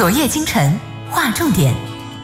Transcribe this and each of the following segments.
昨夜今晨划重点。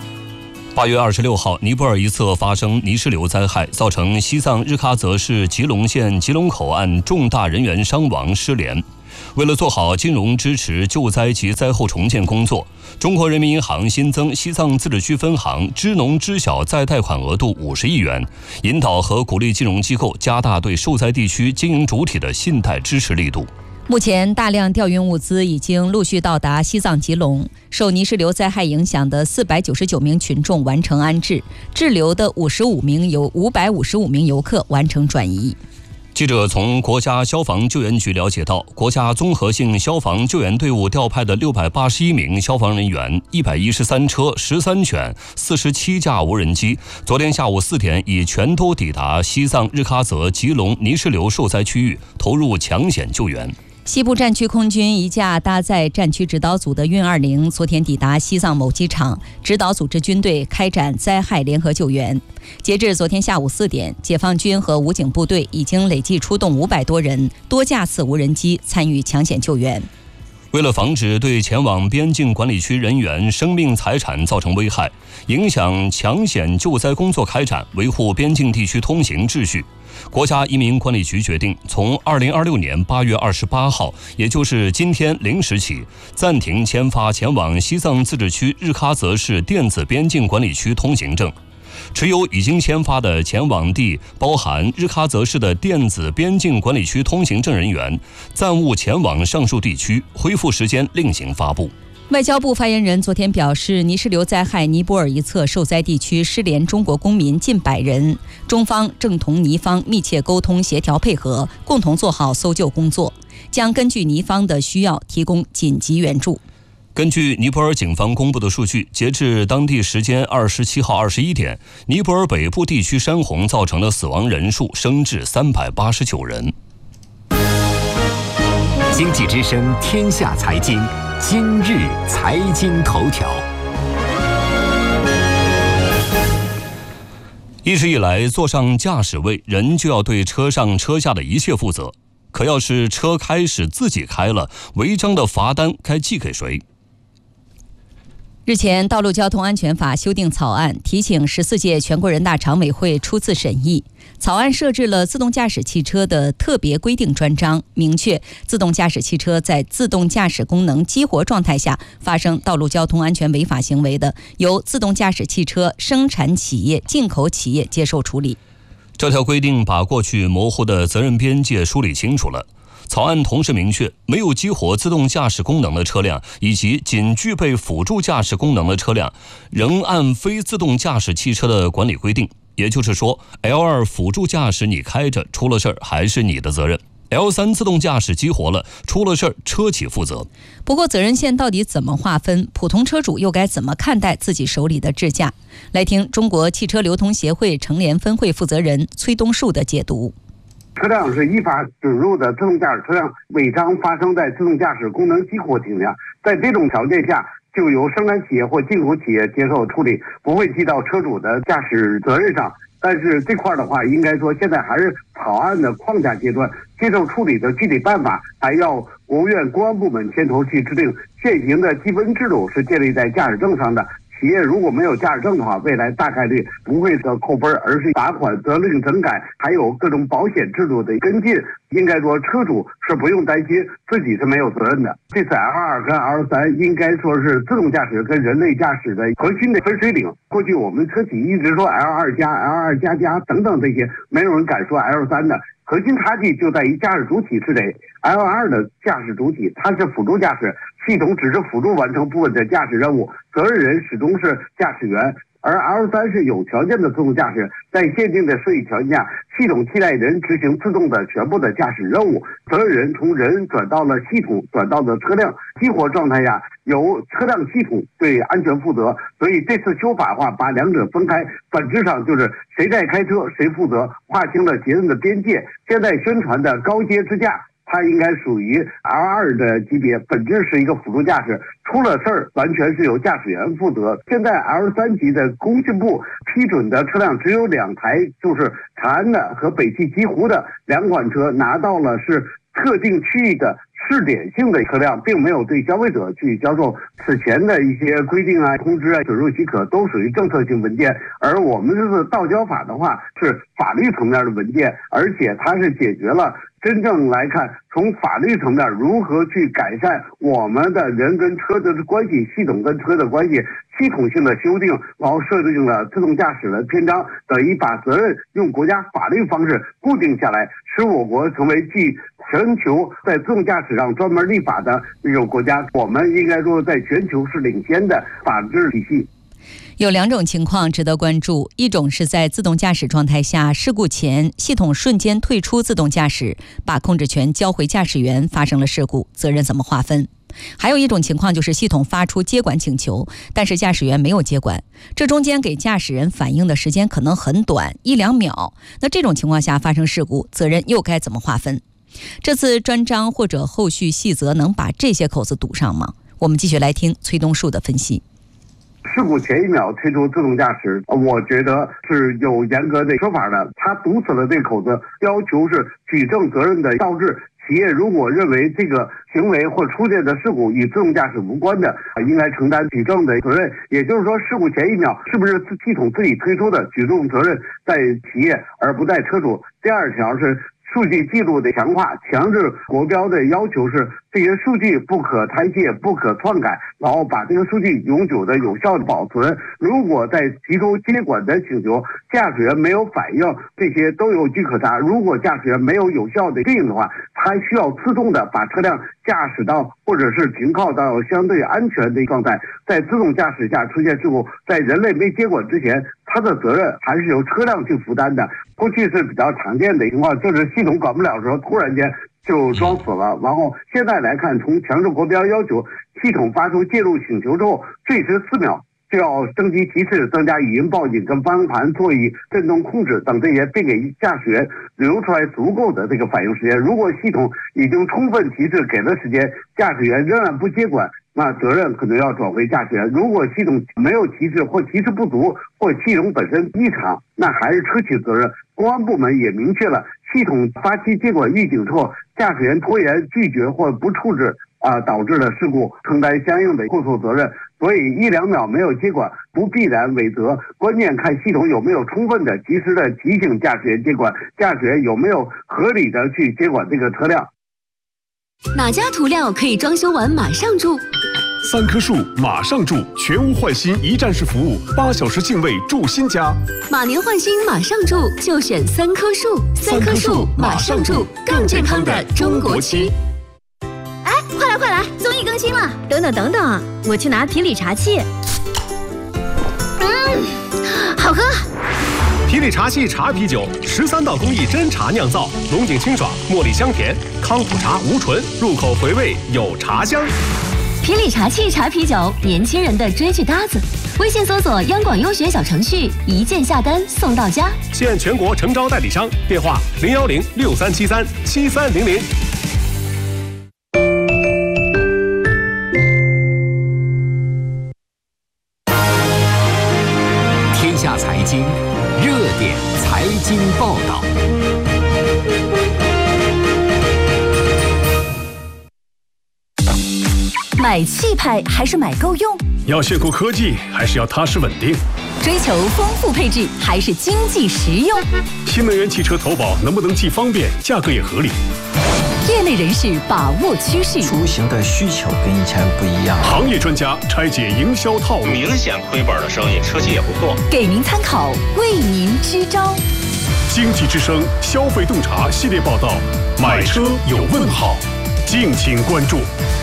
8月26号，尼泊尔一侧发生泥石流灾害，造成西藏日喀则市吉隆县吉隆口岸重大人员伤亡失联。为了做好金融支持救灾及灾后重建工作，中国人民银行新增西藏自治区分行支农支小再贷款额度50亿元，引导和鼓励金融机构加大对受灾地区经营主体的信贷支持力度。 目前，大量调运物资已经陆续到达西藏吉隆，受泥石流灾害影响的499名群众完成安置，滞留的555名游客完成转移。 记者从国家消防救援局了解到，国家综合性消防救援队伍调派的681名消防人员、113车、13犬、47架无人机，昨天下午4点已全都抵达西藏日喀则吉隆泥石流受灾区域，投入抢险救援。 西部战区空军一架搭载战区指导组的运20昨天抵达西藏某机场，指导组织军队开展灾害联合救援。截至昨天下午4点，解放军和武警部队已经累计出动500多人、多架次无人机参与抢险救援。 为了防止对前往边境管理区人员生命财产造成危害，影响抢险救灾工作开展，维护边境地区通行秩序，国家移民管理局决定从2026年8月28号，也就是今天0时起，暂停签发前往西藏自治区日喀则市电子边境管理区通行证。持有已经签发的前往地包含日喀则市的电子边境管理区通行证人员，暂勿前往上述地区，恢复时间另行发布。 外交部发言人昨天表示，泥石流灾害尼泊尔一侧受灾地区失联中国公民近100人，中方正同尼方密切沟通协调配合，共同做好搜救工作，将根据尼方的需要提供紧急援助。 根据尼泊尔警方公布的数据，截至当地时间27号21点，尼泊尔北部地区山洪造成的死亡人数升至389人。 经济之声天下财经，今日财经头条。 一直以来，坐上驾驶位，人就要对车上车下的一切负责。可要是车开始自己开了，违章的罚单该寄给谁？ 日前，《道路交通安全法》修订草案提请14届全国人大常委会初次审议。草案设置了自动驾驶汽车的特别规定专章，明确自动驾驶汽车在自动驾驶功能激活状态下发生道路交通安全违法行为的，由自动驾驶汽车生产企业、进口企业接受处理。 这条规定把过去模糊的责任边界梳理清楚了。草案同时明确，没有激活自动驾驶功能的车辆以及仅具备辅助驾驶功能的车辆，仍按非自动驾驶汽车的管理规定。也就是说 ，L2 辅助驾驶你开着，出了事儿还是你的责任。L3 自动驾驶激活了，出了事儿车企负责。 不过责任线到底怎么划分？普通车主又该怎么看待自己手里的智驾？来听中国汽车流通协会成联分会负责人崔东树的解读。 车辆是依法准入的自动驾驶车辆，违章发生在自动驾驶功能激活情况下，在这种条件下，就由生产企业或进口企业接受处理，不会记到车主的驾驶责任上。但是这块的话，应该说现在还是草案的框架阶段，接受处理的具体办法还要国务院公安部门牵头去制定。现行的积分制度是建立在驾驶证上的。企业如果没有驾驶证的话，未来大概率不会得扣分，而是罚款、责令整改，还有各种保险制度的跟进。应该说，车主是不用担心自己是没有责任的。这次 L2 跟 L3 应该说是自动驾驶跟人类驾驶的核心的分水岭。过去我们车企一直说 L2 加、L2 加加等等这些，没有人敢说 L3 的。核心差距就在于驾驶主体是谁。L2 的驾驶主体它是辅助驾驶，系统只是辅助完成部分的驾驶任务，责任人始终是驾驶员。而 L3 是有条件的自动驾驶，在限定的设计条件下，系统替代人执行自动的全部的驾驶任务，责任人从人转到了系统，转到了车辆。激活状态下，由车辆系统对安全负责。所以这次修法的话，把两者分开，本质上就是谁在开车谁负责，划清了责任的边界。现在宣传的高阶支架，它应该属于 L2 的级别，本质是一个辅助驾驶，出了事儿完全是由驾驶员负责。现在 L3 级的工信部批准的车辆只有2台，就是长安的和北汽极狐的2款车拿到了是特定区域的试点性的车辆，并没有对消费者去销售。此前的一些规定啊、通知啊、准入许可都属于政策性文件，而我们这次道交法的话是法律层面的文件，而且它是解决了真正来看，从法律层面如何去改善我们的人跟车的关系、系统跟车的关系，系统性的修订，然后设定了自动驾驶的篇章，等于把责任用国家法律方式固定下来，使我国成为继全球在自动驾驶上专门立法的那种国家。我们应该说在全球是领先的法治体系。 有2种情况值得关注，一种是在自动驾驶状态下，事故前系统瞬间退出自动驾驶，把控制权交回驾驶员，发生了事故，责任怎么划分？还有一种情况就是系统发出接管请求，但是驾驶员没有接管，这中间给驾驶人反应的时间可能很短，1-2秒。那这种情况下发生事故，责任又该怎么划分？这次专章或者后续细则能把这些口子堵上吗？我们继续来听崔东树的分析。 事故前1秒推出自动驾驶，我觉得是有严格的说法的。他堵死了这个口子，要求是举证责任的倒置。企业如果认为这个行为或出现的事故与自动驾驶无关的，应该承担举证的责任。也就是说，事故前1秒是不是系统自己推出的，举证责任在企业而不在车主。第2条是数据记录的强化，强制国标的要求是这些数据不可拆卸、不可篡改，然后把这个数据永久的、有效的保存。如果在提出接管的请求，驾驶员没有反应，这些都有据可查。如果驾驶员没有有效的对应的话，他需要自动的把车辆驾驶到或者是停靠到相对安全的状态。在自动驾驶下出现事故，在人类没接管之前，他的责任还是由车辆去负担的。过去是比较常见的情况，就是系统管不了的时候，突然间就装死了。然后现在来看，从强制国标要求，系统发出介入请求之后，最迟4秒就要升级提示，增加语音报警跟方向盘座椅震动控制等这些，并给驾驶员留出来足够的这个反应时间。如果系统已经充分提示给了时间，驾驶员仍然不接管，那责任可能要转回驾驶员。如果系统没有提示或提示不足，或系统本身异常，那还是车企责任。公安部门也明确了，系统发起接管预警之后，驾驶员拖延、拒绝或不处置导致的事故，承担相应的过错责任。所以1-2秒没有接管不必然违责，关键看系统有没有充分的、及时的提醒驾驶员接管，驾驶员有没有合理的去接管这个车辆。 哪家涂料可以装修完马上住 ？3棵树马上住，全屋换新一站式服务，8小时净位住新家。 马年换新马上住，就选3棵树。3棵树马上住，更健康的中国区。 哎，快来，综艺更新了！等等，我去拿皮里茶器。好喝。 皮里茶器茶啤酒，13道工艺真茶酿造，浓井清爽，茉莉香甜，康普茶无醇，入口回味有茶香。 皮里茶器茶啤酒，年轻人的追剧搭子。微信搜索央广优选小程序，一键下单送到家。 现全国诚招代理商，电话010-6373-7300。 天下财经热点财经报道。 买气派还是买够用？ 要炫酷科技还是要踏实稳定？ 追求丰富配置还是经济实用？ 新能源汽车投保能不能既方便，价格也合理？ 业内人士把握趋势， 出行的需求跟以前不一样。 行业专家拆解营销套路， 明显亏本的生意，车企也不做， 给您参考，为您支招。 经济之声消费洞察系列报道，买车有问号，敬请关注。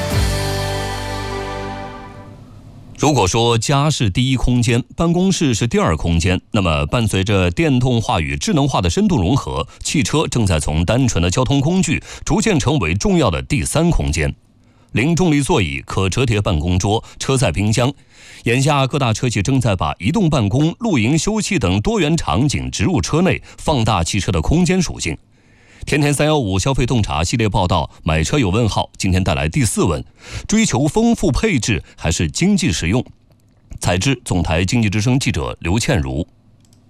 如果说家是第一空间，办公室是第二空间，那么伴随着电动化与智能化的深度融合，汽车正在从单纯的交通工具逐渐成为重要的第三空间。零重力座椅、可折叠办公桌、车载冰箱，眼下各大车企正在把移动办公、露营、休憩等多元场景植入车内，放大汽车的空间属性。天天315消费洞察系列报道，买车有问号，今天带来第4问：追求丰富配置还是经济实用？采制总台经济之声记者刘倩茹。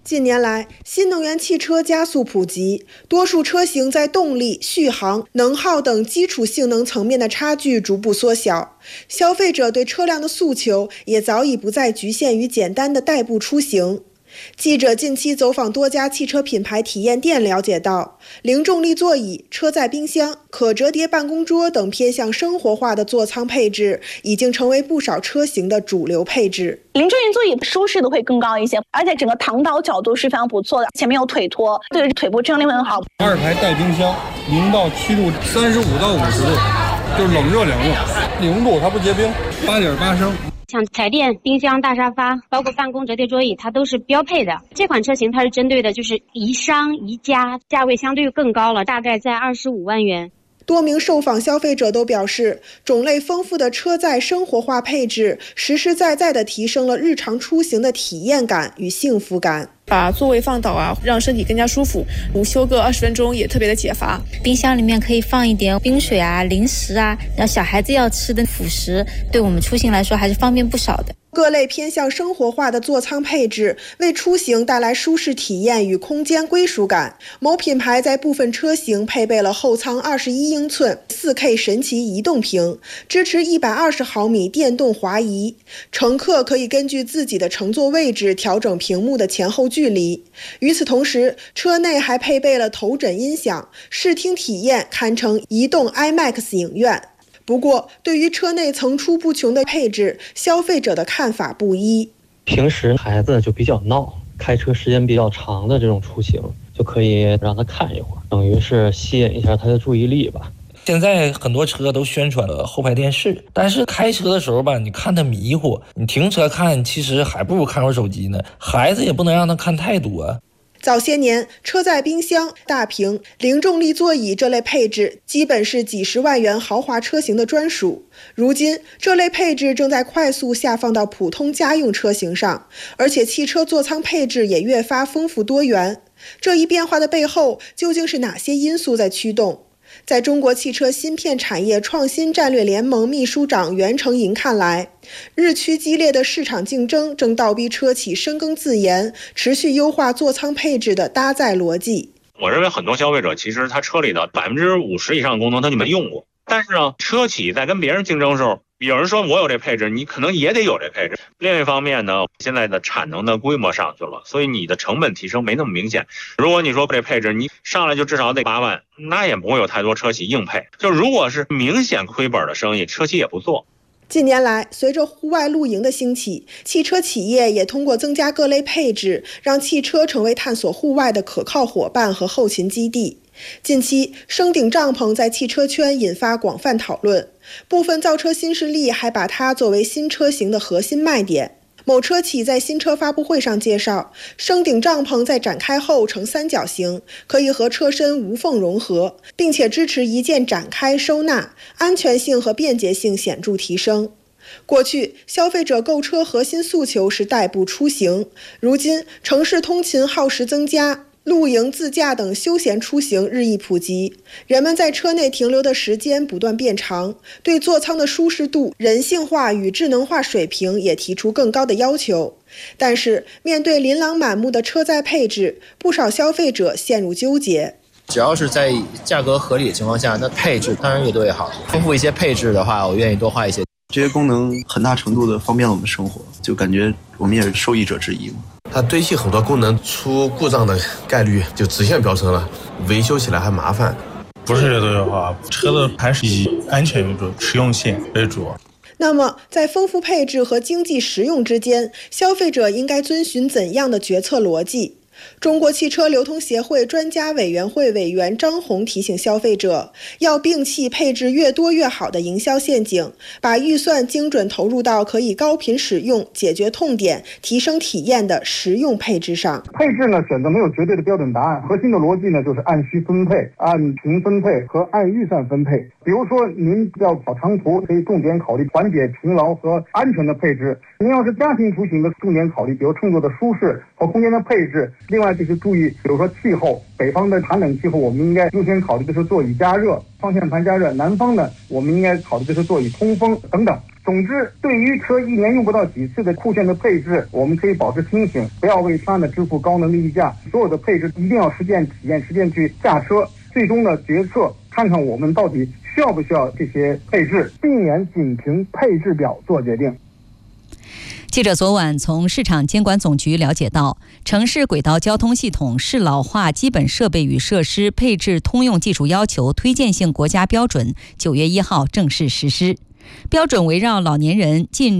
近年来，新能源汽车加速普及，多数车型在动力、续航、能耗等基础性能层面的差距逐步缩小。消费者对车辆的诉求也早已不再局限于简单的代步出行。记者近期走访多家汽车品牌体验店，了解到，零重力座椅、车载冰箱、可折叠办公桌等偏向生活化的座舱配置，已经成为不少车型的主流配置。 零重力座椅舒适度会更高一些，而且整个躺倒角度是非常不错的，前面有腿托，对腿部支撑力很好。 2排带冰箱，0到7度，35到50度，就是冷热两用。0度它不结冰，8.8升。 像彩电、冰箱、大沙发，包括办公折叠桌椅，它都是标配的。这款车型它是针对的就是宜商宜家，价位相对更高了，大概在25万元。 多名受访消费者都表示，种类丰富的车载生活化配置，实实在在地提升了日常出行的体验感与幸福感。 把座位放倒啊，让身体更加舒服，午休个20分钟也特别的解乏。 冰箱里面可以放一点冰水啊、零食啊，然后小孩子要吃的辅食，对我们出行来说还是方便不少的。 各类偏向生活化的座舱配置，为出行带来舒适体验与空间归属感。某品牌在部分车型配备了后舱21英寸 4K 神奇移动屏，支持120毫米电动滑移，乘客可以根据自己的乘坐位置调整屏幕的前后距离。与此同时，车内还配备了头枕音响，视听体验堪称移动 IMAX 影院。不过，对于车内层出不穷的配置，消费者的看法不一。 平时孩子就比较闹，开车时间比较长的这种出行，就可以让他看一会儿，等于是吸引一下他的注意力吧。 现在很多车都宣传了后排电视，但是开车的时候吧，你看他迷糊，你停车看，其实还不如看会儿手机呢。孩子也不能让他看太多。 早些年，车载冰箱、大屏、零重力座椅这类配置基本是几十万元豪华车型的专属。如今，这类配置正在快速下放到普通家用车型上，而且汽车座舱配置也越发丰富多元。这一变化的背后，究竟是哪些因素在驱动？在中国汽车芯片产业创新战略联盟秘书长袁成银看来，日趋激烈的市场竞争正倒逼车企深耕自研，持续优化座舱配置的搭载逻辑。 我认为很多消费者其实他车里的50%以上的功能他就没用过，但是呢，车企在跟别人竞争的时候，有人说我有这配置，你可能也得有这配置。另一方面呢，现在的产能的规模上去了，所以你的成本提升没那么明显。如果你说这配置你上来就至少得8万，那也不会有太多车企硬配。就如果是明显亏本的生意，车企也不做。 近年来，随着户外露营的兴起，汽车企业也通过增加各类配置，让汽车成为探索户外的可靠伙伴和后勤基地。近期，升顶帐篷在汽车圈引发广泛讨论，部分造车新势力还把它作为新车型的核心卖点。某车企在新车发布会上介绍，升顶帐篷在展开后呈三角形，可以和车身无缝融合，并且支持一键展开收纳，安全性和便捷性显著提升。过去，消费者购车核心诉求是代步出行，如今城市通勤耗时增加，露营、自驾等休闲出行日益普及，人们在车内停留的时间不断变长，对座舱的舒适度、人性化与智能化水平也提出更高的要求。但是，面对琳琅满目的车载配置，不少消费者陷入纠结。 只要是在价格合理的情况下，那配置当然越多越好。丰富一些配置的话，我愿意多花一些。 这些功能很大程度的方便了我们生活，就感觉我们也是受益者之一嘛。 它堆砌很多功能，出故障的概率就直线飙升了，维修起来还麻烦。 不是越多越好，车子还是以安全为主，实用性为主。 那么，在丰富配置和经济实用之间，消费者应该遵循怎样的决策逻辑？中国汽车流通协会专家委员会委员张红提醒消费者，要摒弃配置越多越好的营销陷阱，把预算精准投入到可以高频使用、解决痛点、提升体验的实用配置上。 配置呢，选择没有绝对的标准答案，核心的逻辑呢，就是按需分配、按群分配和按预算分配。比如说，您要跑长途，可以重点考虑缓解疲劳和安全的配置；您要是家庭出行的，重点考虑比如乘坐的舒适和空间的配置。另外就是注意，比如说气候，北方的寒冷气候，我们应该优先考虑的是座椅加热、方向盘加热；南方呢，我们应该考虑的是座椅通风等等。 总之，对于车1年用不到几次的酷炫的配置，我们可以保持清醒，不要为它呢支付高能的溢价。所有的配置一定要实践体验，实践去驾车，最终的决策看看我们到底需要不需要这些配置，避免仅凭配置表做决定。 记者昨晚从市场监管总局了解到，城市轨道交通系统适老化基本设备与设施配置通用技术要求推荐性国家标准9月1号正式实施。标准围绕老年人进